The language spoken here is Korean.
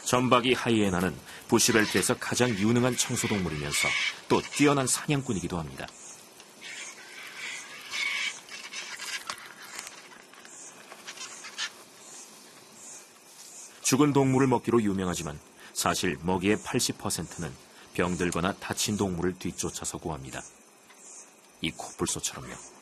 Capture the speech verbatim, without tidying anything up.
점박이 하이에나는 부시벨트에서 가장 유능한 청소동물이면서 또 뛰어난 사냥꾼이기도 합니다. 죽은 동물을 먹기로 유명하지만 사실 먹이의 팔십 퍼센트는 병들거나 다친 동물을 뒤쫓아서 구합니다. 이 코뿔소처럼요.